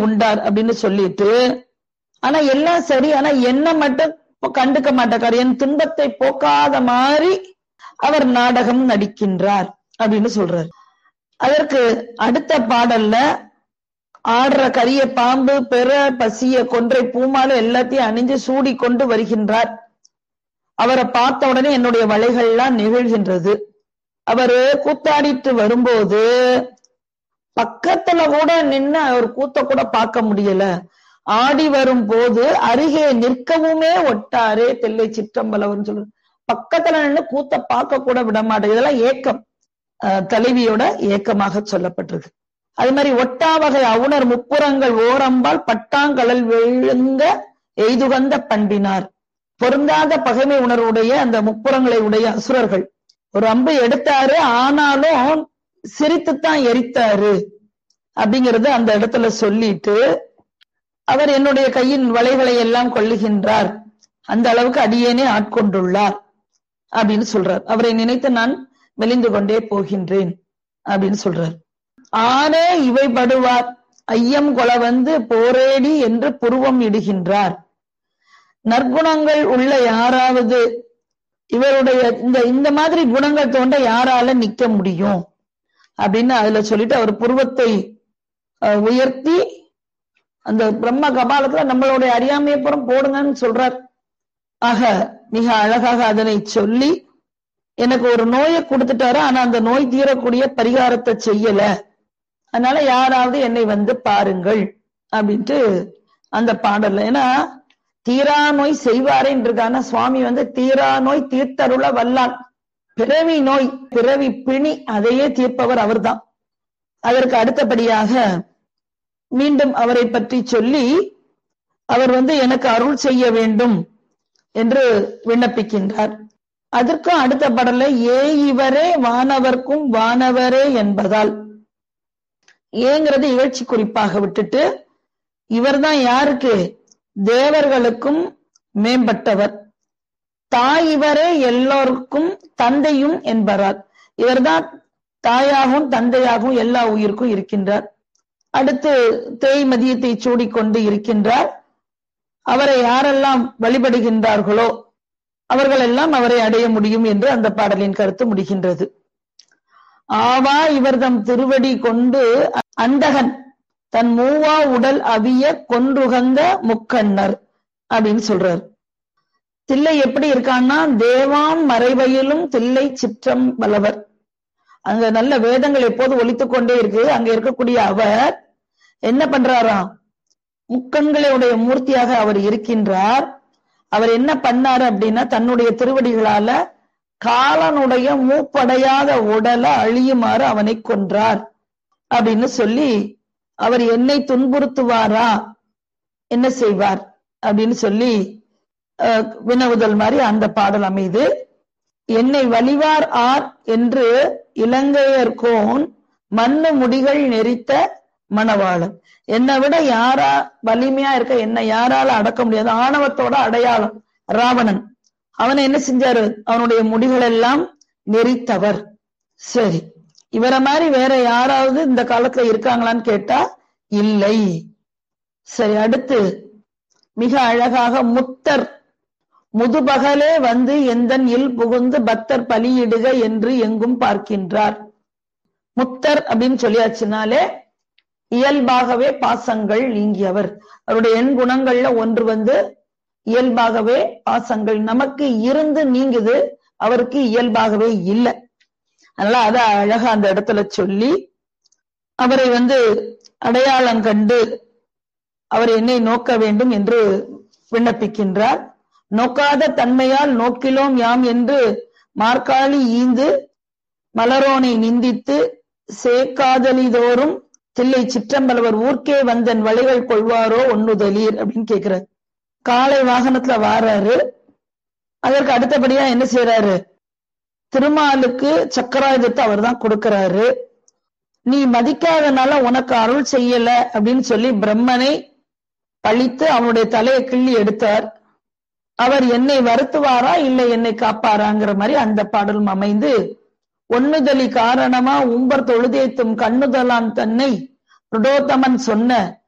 உண்டார் அப்படின்னு சொல்லிட்டு, ஆனா எல்லாம் சரி, ஆனா என்ன மட்டும் கண்டுக்க மாட்டார், என் துன்பத்தை போக்காத மாதிரி அவர் நாடகம் நடிக்கின்றார் அப்படின்னு சொல்றார். அதற்கு அடுத்த பாடல்ல ஆடுற கரிய பாம்பு பெற பசிய கொன்றை பூமாலை எல்லாத்தையும் அணிஞ்சு சூடி கொண்டு வருகின்றார். அவரை பார்த்த உடனே என்னுடைய வலைகள்லாம் நிகழ்கின்றது. அவரு கூத்தாடிட்டு வரும்போது பக்கத்துல கூட நின்னு அவர் கூத்த கூட பார்க்க முடியல. ஆடி வரும் போது அருகே நிற்கவுமே ஒட்டாரே தில்லை சிற்றம்பலவர்னு சொல்ற, பக்கத்துல நின்று கூத்த பார்க்க கூட விட மாட்டேன். இதெல்லாம் ஏக்கம், தலைவியோட ஏக்கமாக சொல்லப்பட்டிருக்கு. அது மாதிரி ஒட்டா வகை அவுணர் முப்புறங்கள் ஓரம்பால் பட்டாங்கடல் விழுங்க எய்துகந்த பண்பினார். பொருந்தாத பகைமை உணர்வுடைய அந்த முப்புறங்களை உடைய அசுரர்கள் ஒரு அம்பு எடுத்தாரு, ஆனாலும் சிரித்துத்தான் எரித்தாரு அப்படிங்கறது அந்த இடத்துல சொல்லிட்டு, அவர் என்னுடைய கையின் வலைகளை எல்லாம் கொள்ளுகின்றார், அந்த அளவுக்கு அடியேனே ஆட்கொண்டுள்ளார் அப்படின்னு சொல்றார். அவரை நினைத்து நான் மெலிந்து கொண்டே போகின்றேன் அப்படின்னு சொல்றார். ஆனே இவை படுவார் ஐயம் கொல வந்து போரேடி என்று புருவம் இடுகின்றார். நற்குணங்கள் உள்ள யாராவது இவருடைய இந்த மாதிரி குணங்கள் தோண்ட யாரால நிக்க முடியும் அப்படின்னு அதுல சொல்லிட்டு அவர் புருவத்தை உயர்த்தி அந்த பிரம்ம கபாலத்துல நம்மளுடைய அறியாமையை புறம் போடுங்கன்னு சொல்றார். ஆக மிக அழகாக அதனை சொல்லி, எனக்கு ஒரு நோயை கொடுத்துட்டாரு, ஆனா அந்த நோய் தீரக்கூடிய பரிகாரத்தை செய்யல, அதனால யாராவது என்னை வந்து பாருங்கள் அப்படின்ட்டு அந்த பாடல்ல. ஏன்னா தீரா நோய் செய்வாரேன் இருக்கான சுவாமி வந்து தீரா நோய் தீர்த்தருள வல்லான். பிறவி நோய், பிறவி பிணி, அதையே தீர்ப்பவர் அவர்தான். அதற்கு அடுத்தபடியாக மீண்டும் அவரை பற்றி சொல்லி, அவர் வந்து எனக்கு அருள் செய்ய வேண்டும் என்று விண்ணப்பிக்கின்றார். அதற்கும் அடுத்த பாடல்ல ஏ இவரே வானவர்க்கும் வானவரே என்பதால், ஏங்கிறது இகழ்ச்சி குறிப்பாக விட்டுட்டு இவர்தான் யாருக்கு, தேவர்களுக்கும் மேம்பட்டவர், தாய் இவரே எல்லோருக்கும் தந்தையும் என்பார். இவர்தான் தாயாகவும் தந்தையாகவும் எல்லா உயிருக்கும் இருக்கின்றார். அடுத்து தேய் மதியத்தை சூடிக்கொண்டு இருக்கின்றார். அவரை யாரெல்லாம் வழிபடுகின்றார்களோ அவர்கள் எல்லாம் அவரை அடைய முடியும் என்று அந்த பாடலின் கருத்து முடிகின்றது. ஆவா இவர்தம் திருவடி கொண்டு அந்தகன் தன் மூவா உடல் அவிய கொன்றுகந்த முக்கண்ணர் அப்படின்னு சொல்றார். தில்லை எப்படி இருக்கான்னா, தேவான் மறைவையிலும் தில்லை சிற்றம் வல்லவர். அங்க நல்ல வேதங்கள் எப்போது ஒலித்துக் கொண்டே இருக்கு. அங்க இருக்கக்கூடிய அவர் என்ன பண்றாராம், முக்கண்களுடைய மூர்த்தியாக அவர் இருக்கின்றார். அவர் என்ன பண்ணாரு அப்படின்னா, தன்னுடைய திருவடிகளால காலனுடைய மூப்படையாத உடலை அழியுமாறு அவனை கொன்றார் அப்படின்னு சொல்லி, அவர் என்னை துன்புறுத்துவாரா, என்ன செய்வார் அப்படின்னு சொல்லி வினவுதல் மாதிரி அந்த பாடல் அமைது. என்னை வலிவார் ஆர் என்று இலங்கையர்கோன் மண்ணு முடிகள் நெறித்த மணவாளன். என்னை விட யாரா வலிமையா இருக்க, என்னை யாரால அடக்க முடியாது, ஆணவத்தோட அடையாளம் ராவணன். அவனை என்ன செஞ்சாரு, அவனுடைய முடிகள் எல்லாம் நெறித்தவர். சரி, இவரை மாதிரி வேற யாராவது இந்த காலத்துல இருக்காங்களான்னு கேட்டா இல்லை. சரி, அடுத்து மிக அழகாக முத்தர் முதுபகலே வந்து எந்தன் இல் புகுந்து பக்தர் பலியிடுக என்று எங்கும் பார்க்கின்றார். முத்தர் அப்படின்னு சொல்லியாச்சுனாலே இயல்பாகவே பாசங்கள் நீங்கியவர். அவருடைய எண் குணங்கள்ல ஒன்று வந்து இயல்பாகவே பாசங்கள் நமக்கு இருந்து நீங்குது, அவருக்கு இயல்பாகவே இல்லை. அதனால அத அழகா அந்த இடத்துல சொல்லி அவரை வந்து அடையாளம் கண்டு அவர் என்னை நோக்க வேண்டும் என்று விண்ணப்பிக்கின்றார். நோக்காத தன்மையால் நோக்கிலோம் யாம் என்று மார்காழி ஈந்து மலரோனை நிந்தித்து சேக்காதலிதோறும் தில்லை சிற்றம்பலவர் ஊர்க்கே வந்தன் வழிகள் கொள்வாரோ ஒன்னுதலீர் அப்படின்னு கேட்கிறார். காலை வாகனத்துல வாராரு. அதற்கு அடுத்தபடியா என்ன செய்யறாரு, திருமாலுக்கு சக்கராயுதத்தை அவர் தான் கொடுக்கிறாரு. நீ மதிக்காதனால உனக்கு அருள் செய்யல அப்படின்னு சொல்லி பிரம்மனை பழித்து அவனுடைய தலையை கிள்ளி எடுத்தார். அவர் என்னை வருத்துவாரா இல்லை என்னை காப்பாராங்கிற மாதிரி அந்த பாடலும் அமைந்து, ஒன்னுதலி காரணமா உம்பர் தொழுதேத்தும் கண்ணுதலான் தன்னை புருடோத்தமன் சொன்ன